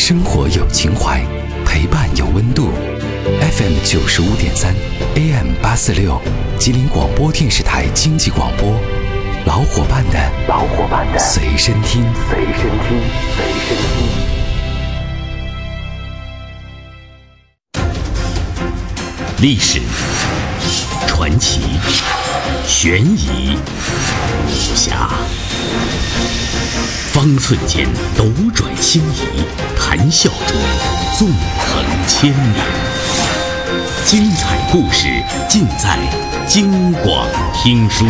生活有情怀，陪伴有温度。FM 95.3 AM 846，吉林广播电视台经济广播，老伙伴的随身听。 历史、传奇、悬疑、武侠，方寸间斗转星移，谈笑中纵横千年。精彩故事尽在京广听书。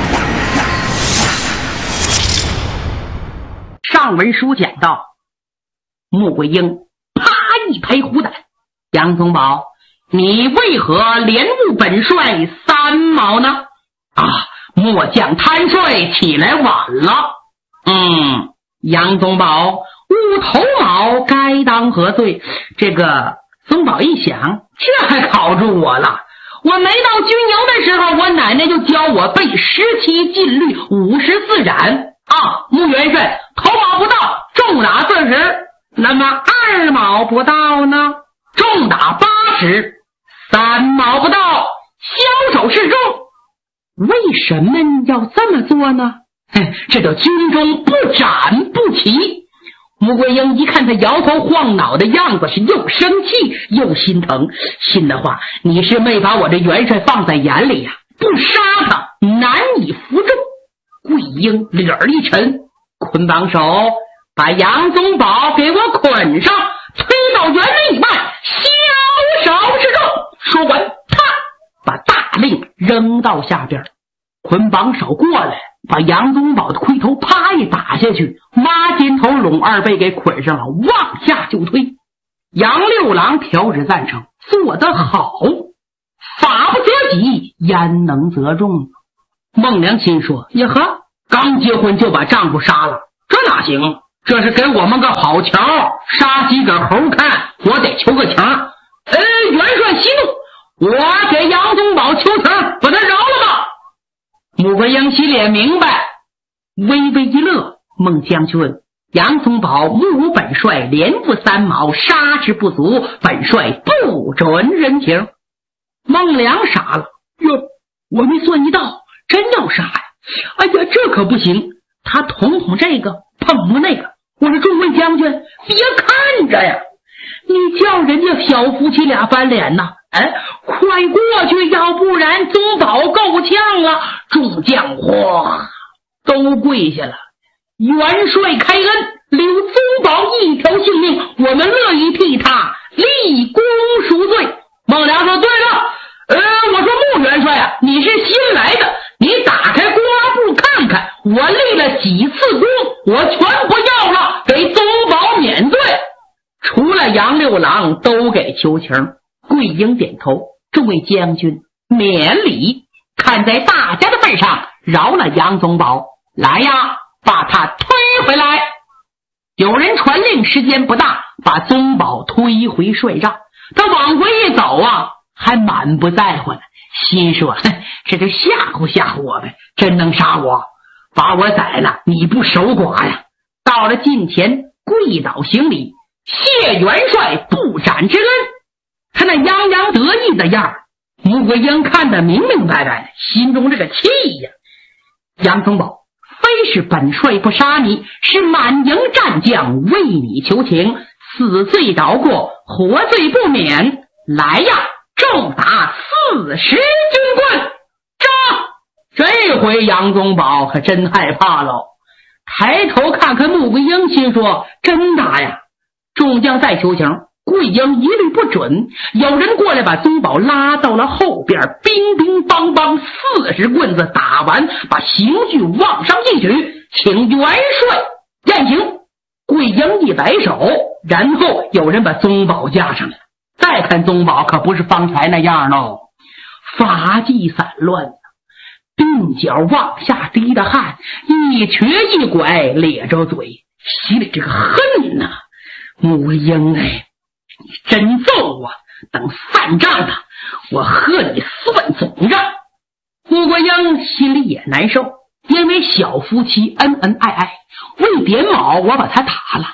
上文书讲到，穆桂英啪一拍虎胆：杨宗保，你为何连误本帅3毛呢？末将贪睡起来晚了。杨宗保误头毛，该当何罪？这个宗保一想，这还考住我了。我没到军营的时候，我奶奶就教我背17禁律54斩穆元帅头毛不到，重打40，那么2毛不到呢，重打80。3毛不到，枭首示众。为什么要这么做呢？这叫军中不斩不起。穆桂英一看他摇头晃脑的样子，是又生气又心疼，心的话，你是没把我这元帅放在眼里呀，不杀他难以服众。桂英脸儿一沉，捆绑手，把杨宗保给我捆上，推到园内以外，枭首示众。说完，啪，把大令扔到下边，捆绑手过来，把杨宗保的盔头啪一打下去，马金头、拢二背给捆上了，往下就推。杨六郎调旨赞成，做得好，法不责己，焉能责众？孟良心说：呀呵，刚结婚就把丈夫杀了，这哪行？这是给我们个好瞧，杀鸡给猴看，我得求个情。元帅息怒，我给杨宗保求情，把他饶了吧。穆桂英心里明白，微微一乐。孟将军，杨宗保误本帅连误3毛，杀之不足，本帅不准人情。孟良傻了，哟，我没算一道，真要杀呀？哎呀，这可不行，他捅这个，碰那个。我说众位将军，别看着呀，你叫人家小夫妻俩翻脸呐！快过去，要不然宗保够呛了。众将哗都跪下了，元帅开恩，留宗保一条性命，我们乐意替他立功赎罪。孟良说：对了，我说穆元帅啊，你是新来的，你打开公安部看看，我立了几次功，我全不要了，给宗保免罪。除了杨六郎都给求情。桂英点头：众位将军免礼，看在大家的份上饶了杨宗保。来呀，把他推回来。有人传令，时间不大，把宗保推回帅帐。他往回一走还满不在乎呢，心说这就吓唬吓唬我呗，真能杀我，把我宰了，你不守寡呀。到了近前，跪倒行礼，谢元帅不斩之恩。他那洋洋得意的样儿，穆桂英看得明明白白的，心中这个气呀！杨宗保，非是本帅不杀你，是满营战将为你求情，死罪饶过，活罪不免。来呀，重打40军棍！这回杨宗保可真害怕了，抬头看看穆桂英，心说：真打呀！众将再求情，桂英一律不准。有人过来把宗保拉到了后边，乒乒乓乓40棍子打完，把刑具往上一举，请元帅验刑。桂英一摆手，然后有人把宗保架上来。再看宗保可不是方才那样喽，发髻散乱，鬓角往下滴的汗，一瘸一拐，咧着嘴，心里这个恨呐！穆桂英你真揍我，等散账了，我和你算总账。穆桂英心里也难受，因为小夫妻恩恩爱爱，为点卯我把他打了，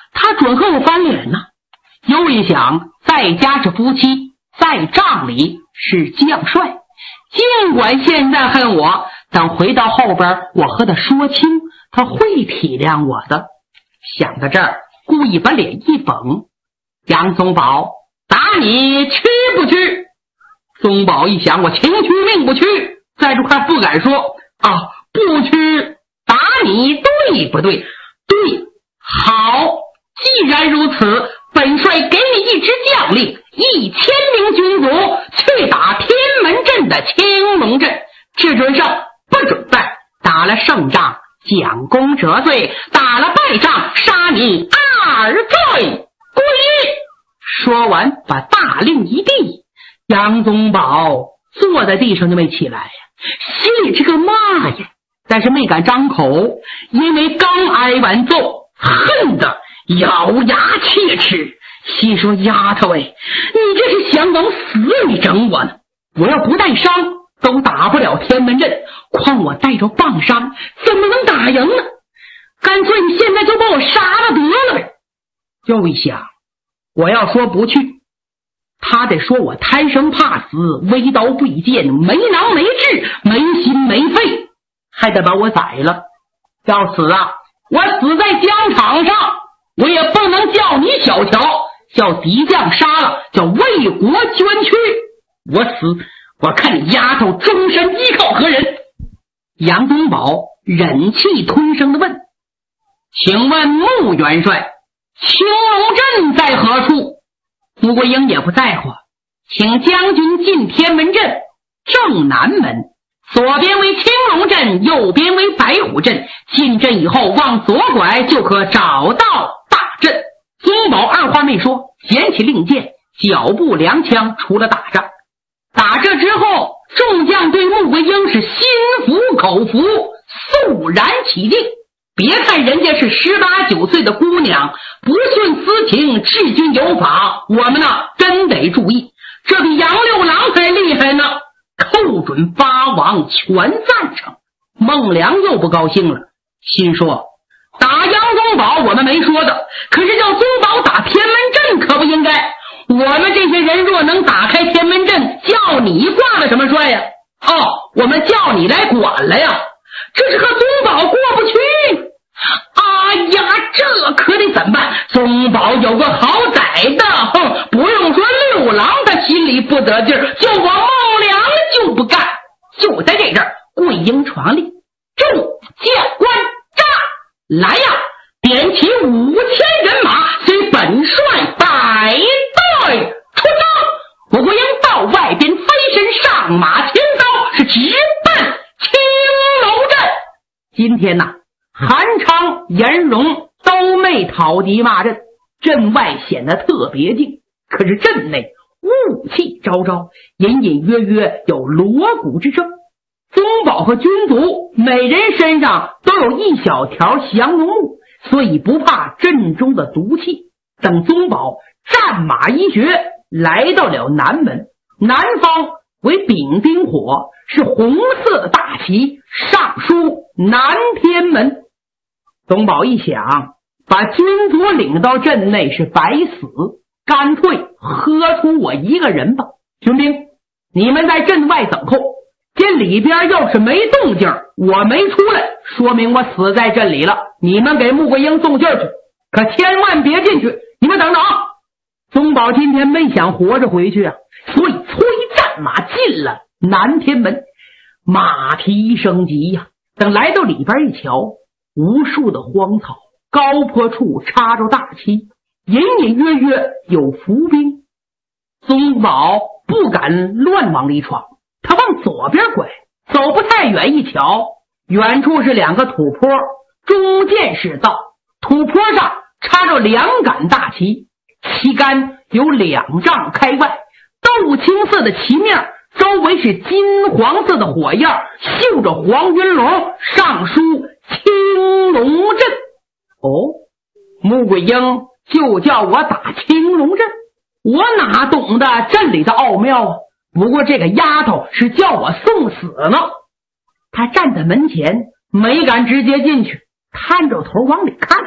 他准和我翻脸呢。又一想，在家是夫妻，在帐里是将帅，尽管现在恨我，等回到后边我和他说清，他会体谅我的。想到这儿，故意把脸一绷。杨宗保，打你去不去？宗保一想，我情去命不去，在这块不敢说啊，不去打你，对不对？对，好，既然如此，本帅给你一支将令，1000名军卒去打天门镇的青龙镇，只准胜不准败，打了胜仗将功折罪，打了败仗杀你2罪归狱。说完把大令一递，杨宗保坐在地上就没起来呀，心里这个骂呀，但是没敢张口，因为刚挨完揍，恨得咬牙切齿，心说丫头你这是想往死里整我呢？我要不带伤都打不了天门阵，况我带着棒伤怎么能打赢呢？干脆你现在就把我杀了得了呗。又一想，我要说不去，他得说我贪生怕死，微刀贵剑，没囊没智，没心没肺，还得把我宰了。要死啊，我死在疆场上，我也不能叫你小瞧，叫敌将杀了，叫为国捐躯。我死，我看你丫头终身依靠何人？杨宗保忍气吞声地问，请问穆元帅，青龙镇在何处？穆桂英也不在乎，请将军进天门镇正南门，左边为青龙镇，右边为白虎镇，进镇以后往左拐就可找到大镇。宗保二话没说，捡起令箭，脚步踉跄出了打仗。打这之后，众将对穆桂英是心服口服，肃然起敬。别看人家是18、19岁的姑娘，不徇私情，治军有法，我们呢真得注意，这比杨六郎还厉害呢。寇准8王全赞成。孟良又不高兴了，心说打杨宗保我们没说的，可是叫宗保打天门阵可不应该。我们这些人若能打开天门阵，叫你挂了什么帅呀？我们叫你来管了呀，这是和宗保过不去。哎呀，这可得怎么办？宗保有个好歹的，不用说六郎他心里不得劲儿，就我孟良就不干。就在这阵儿，桂英传令，众将官战来呀，点起5000人马，随本帅摆队出征。穆桂英到外边飞身上马牵刀，是直奔青龙镇。今天呐，韩昌、颜荣都没讨敌骂阵，阵外显得特别静，可是阵内雾气昭昭，隐隐约约有锣鼓之声。宗保和军卒每人身上都有一小条降龙木，所以不怕阵中的毒气。等宗保战马一绝，来到了南门，南方为丙丁火，是红色的大旗，上书南天门。宗保一想，把军卒领到阵内是白死，干脆喝出我一个人吧。军兵，你们在阵外等候，这里边要是没动静，我没出来，说明我死在阵里了。你们给穆桂英送信去，可千万别进去，你们等着啊！宗保今天没想活着回去啊，所以催战马进了南天门。马蹄声急呀，等来到里边一瞧，无数的荒草，高坡处插着大旗，隐隐约约有伏兵。宗保不敢乱往里闯，他往左边拐，走不太远一瞧，远处是2个土坡，中间是道，土坡上插着2杆大旗，旗杆有2丈开外，豆青色的旗面，周围是金黄色的火焰，绣着黄云龙，上书青龙阵。穆桂英就叫我打青龙阵，我哪懂得阵里的奥妙啊？不过这个丫头是叫我送死呢。她站在门前，没敢直接进去，探着头往里看看，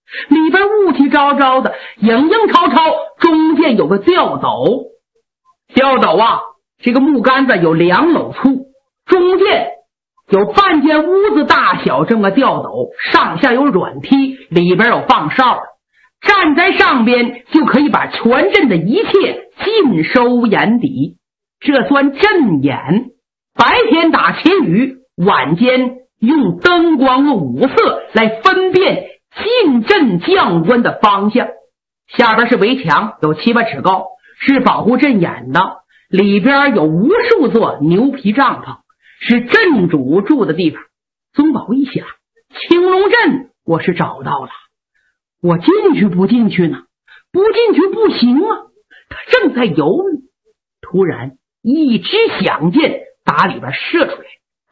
里边雾气昭昭的，影影绰绰，中间有个吊斗。吊斗啊，这个木杆子有2篓粗，中间有半间屋子大小这么个吊斗，上下有软梯，里边有放哨的，站在上边就可以把全镇的一切尽收眼底，这算阵眼。白天打旗语，晚间用灯光和五色来分辨进镇将官的方向。下边是围墙，有7、8尺高，是保护阵眼的，里边有无数座牛皮帐篷，是镇主住的地方。宗保一想，青龙镇我是找到了，我进去不进去呢？不进去不行啊！他正在犹豫，突然一支响箭打里边射出来，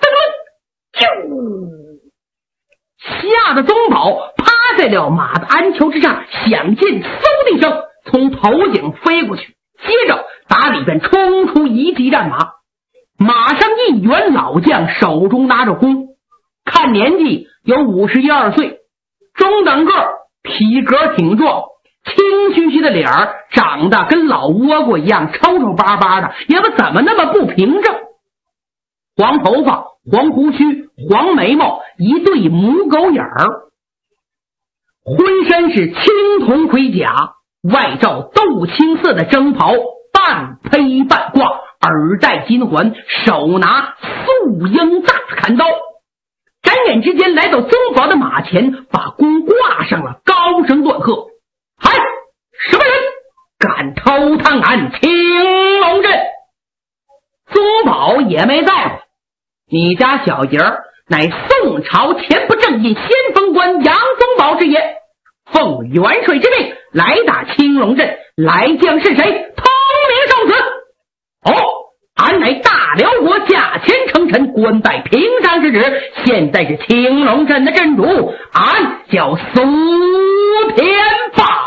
吓得宗保趴在了马的鞍裘之上，响箭嗖的一声从头顶飞过去，接着打里边冲出一骑战马，马上一员老将，手中拿着弓，看年纪有51、2岁，中等个，体格挺壮，清虚虚的脸儿长得跟老倭瓜一样，抽抽巴巴的，也不怎么那么不平正。黄头发，黄胡须，黄眉毛，一对母狗眼儿，浑身是青铜盔甲，外罩豆青色的征袍，半披半挂，耳戴金环，手拿素鹰大砍刀。转眼之间来到宗保的马前，把弓挂上了，高声断喝：嗨，什么人敢偷探俺青龙镇？宗保也没在乎，你家小爷儿乃宋朝前不正印先锋官杨宗保之爷，奉元帅之命来打青龙镇，来将是谁？通名受死。俺乃大辽国驾前称臣，官拜平章之职，现在是青龙镇的镇主，俺叫苏天霸。